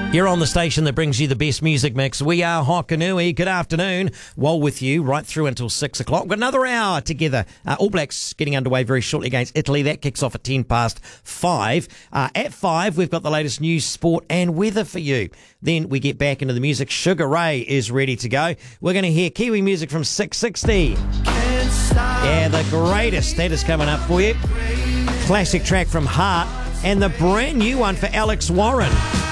You're on the station that brings you the best music mix. We are Hokanui. Good afternoon. Well, with you right through until 6 o'clock. We've got another hour together. All Blacks getting underway very shortly against Italy. That kicks off at 5:10. At 5, we've got the latest news, sport and weather for you. Then we get back into the music. Sugar Ray is ready to go. We're going to hear Kiwi music from 660. Yeah, the greatest. That is coming up for you. Classic track from Heart and the brand new one for Alex Warren.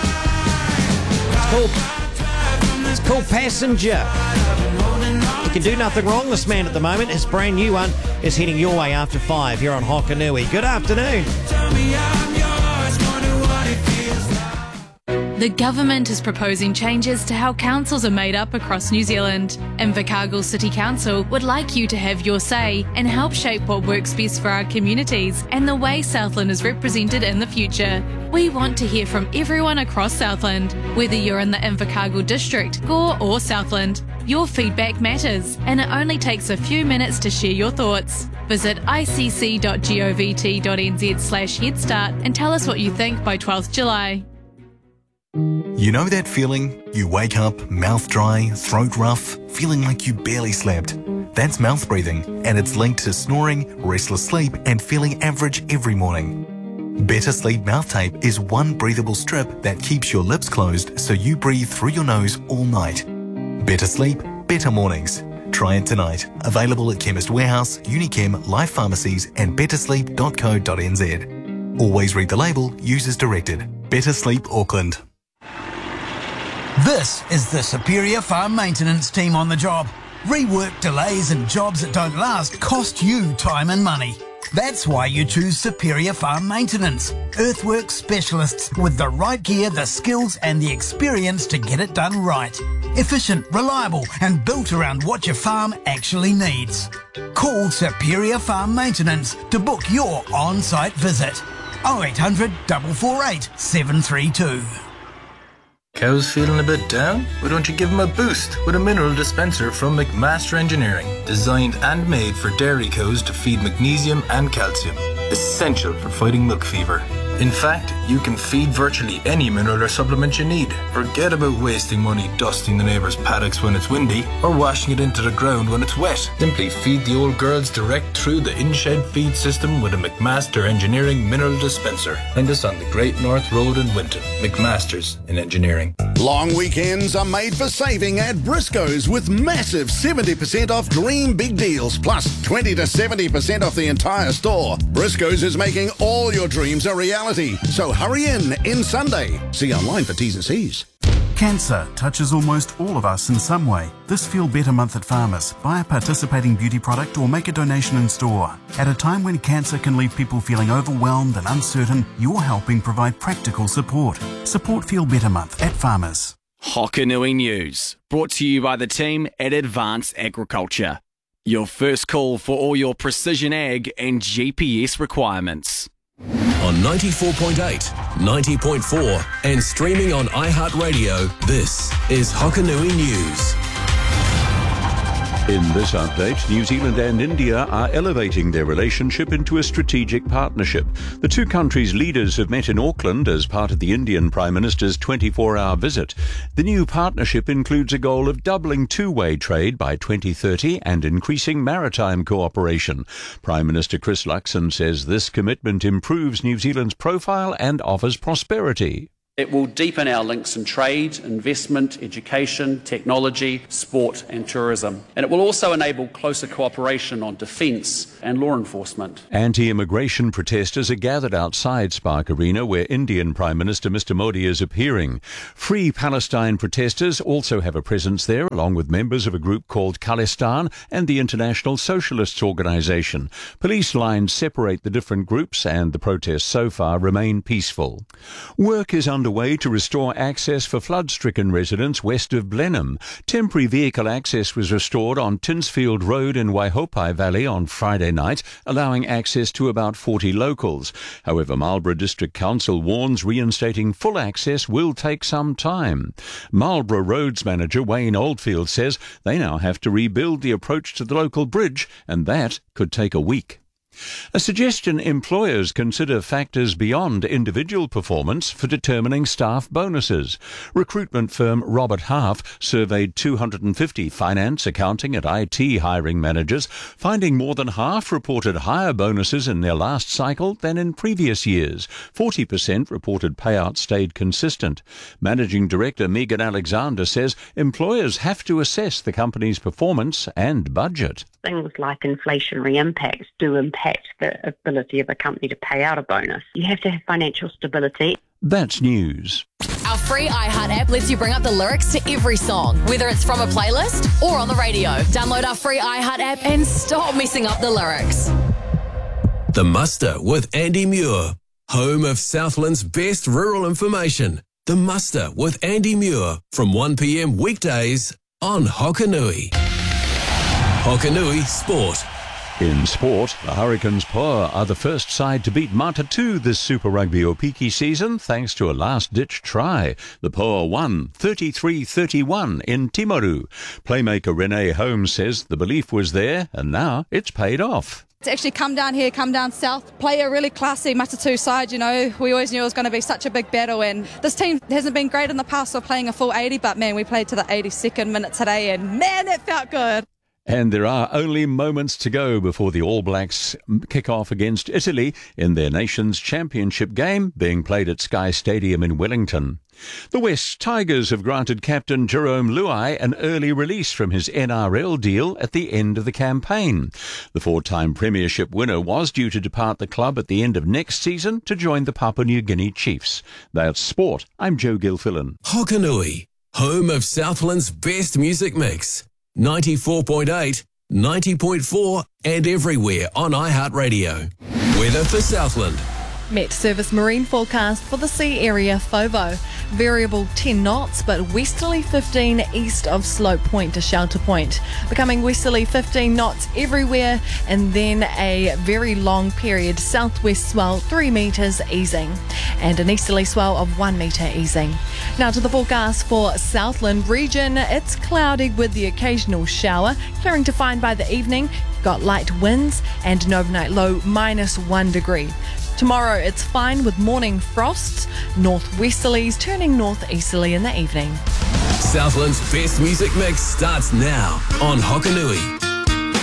It's called Passenger. He can do nothing wrong, this man, at the moment. His brand new one is heading your way after 5 here on Hokanui. Good afternoon. The government is proposing changes to how councils are made up across New Zealand. Invercargill City Council would like you to have your say and help shape what works best for our communities and the way Southland is represented in the future. We want to hear from everyone across Southland, whether you're in the Invercargill District, Gore or Southland. Your feedback matters, and it only takes a few minutes to share your thoughts. Visit icc.govt.nz/headstart and tell us what you think by 12th July. You know that feeling? You wake up, mouth dry, throat rough, feeling like you barely slept. That's mouth breathing, and it's linked to snoring, restless sleep, and feeling average every morning. Better Sleep Mouth Tape is one breathable strip that keeps your lips closed so you breathe through your nose all night. Better sleep, better mornings. Try it tonight. Available at Chemist Warehouse, Unichem, Life Pharmacies, and bettersleep.co.nz. Always read the label, use as directed. Better Sleep Auckland. This is the Superior Farm Maintenance team on the job. Rework, delays and jobs that don't last cost you time and money. That's why you choose Superior Farm Maintenance. Earthwork specialists with the right gear, the skills and the experience to get it done right. Efficient, reliable and built around what your farm actually needs. Call Superior Farm Maintenance to book your on-site visit. 0800 448 732. Cows feeling a bit down? Why don't you give them a boost with a mineral dispenser from McMaster Engineering, designed and made for dairy cows to feed magnesium and calcium, essential for fighting milk fever. In fact, you can feed virtually any mineral or supplement you need. Forget about wasting money dusting the neighbour's paddocks when it's windy or washing it into the ground when it's wet. Simply feed the old girls direct through the in-shed feed system with a McMaster Engineering mineral dispenser. Find us on the Great North Road in Winton. McMaster's in Engineering. Long weekends are made for saving at Briscoe's with massive 70% off Dream Big Deals plus 20 to 70% off the entire store. Briscoe's is making all your dreams a reality. So hurry in Sunday. See online for T's and C's. Cancer touches almost all of us in some way. This Feel Better month at Farmers. Buy a participating beauty product or make a donation in store. At a time when cancer can leave people feeling overwhelmed and uncertain, you're helping provide practical support. Support Feel Better month at Farmers. Hokanui News, brought to you by the team at Advanced Agriculture. Your first call for all your precision ag and GPS requirements. On 94.8, 90.4 and streaming on iHeartRadio, this is Hokanui News. In this update, New Zealand and India are elevating their relationship into a strategic partnership. The two countries' leaders have met in Auckland as part of the Indian Prime Minister's 24-hour visit. The new partnership includes a goal of doubling two-way trade by 2030 and increasing maritime cooperation. Prime Minister Chris Luxon says this commitment improves New Zealand's profile and offers prosperity. It will deepen our links in trade, investment, education, technology, sport and tourism. And it will also enable closer cooperation on defence and law enforcement. Anti-immigration protesters are gathered outside Spark Arena where Indian Prime Minister Mr Modi is appearing. Free Palestine protesters also have a presence there along with members of a group called Khalistan and the International Socialists Organisation. Police lines separate the different groups and the protests so far remain peaceful. Work is underway to restore access for flood-stricken residents west of Blenheim. Temporary vehicle access was restored on Tinsfield Road in Waihopai Valley on Friday night, allowing access to about 40 locals. However, Marlborough District Council warns reinstating full access will take some time. Marlborough Roads Manager Wayne Oldfield says they now have to rebuild the approach to the local bridge, and that could take a week. A suggestion employers consider factors beyond individual performance for determining staff bonuses. Recruitment firm Robert Half surveyed 250 finance, accounting and IT hiring managers, finding more than half reported higher bonuses in their last cycle than in previous years. 40% reported payouts stayed consistent. Managing Director Megan Alexander says employers have to assess the company's performance and budget. Things like inflationary impacts do impact the ability of a company to pay out a bonus. You have to have financial stability. That's news. Our free iHeart app lets you bring up the lyrics to every song, whether it's from a playlist or on the radio. Download our free iHeart app and stop messing up the lyrics. The Muster with Andy Muir, home of Southland's best rural information. The Muster with Andy Muir from 1 p.m. weekdays on Hokanui. Hokanui Sport. In sport, the Hurricanes Poa are the first side to beat Matatu this Super Rugby Opiki season thanks to a last-ditch try. The Poa won 33-31 in Timaru. Playmaker Renee Holmes says the belief was there and now it's paid off. To actually come down here, come down south, play a really classy Matatu side, you know, we always knew it was going to be such a big battle, and this team hasn't been great in the past for playing a full 80, but man, we played to the 82nd minute today and man, that felt good. And there are only moments to go before the All Blacks kick off against Italy in their nation's championship game being played at Sky Stadium in Wellington. The West Tigers have granted captain Jerome Luai an early release from his NRL deal at the end of the campaign. The four-time premiership winner was due to depart the club at the end of next season to join the Papua New Guinea Chiefs. That's sport. I'm Joe Gilfillan. Hokanui, home of Southland's best music mix. 94.8, 90.4 and everywhere on iHeartRadio. Weather for Southland. Met Service marine forecast for the sea area FOVO. Variable 10 knots, but westerly 15 east of Slope Point to Shelter Point. Becoming westerly 15 knots everywhere, and then a very long period southwest swell 3 metres easing, and an easterly swell of 1 metre easing. Now to the forecast for Southland region. It's cloudy with the occasional shower, clearing to fine by the evening. Got light winds and an overnight low -1 degree. Tomorrow it's fine with morning frosts, northwesterlies turning northeasterly in the evening. Southland's best music mix starts now on Hokanui.